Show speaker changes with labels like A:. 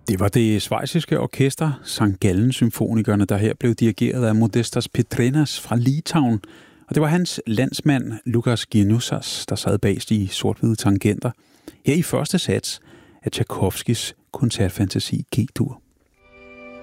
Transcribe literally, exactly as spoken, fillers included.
A: Det var det schweiziske orkester Sankt Gallen Symfonikerne, der her blev dirigeret af Modestas Pitrenas fra Litauen. Og det var hans landsmand Lukas Ginusas, der sad bagst i sort-hvide tangenter. Her i første sats af Tchaikovskis koncertfantasi G-dur.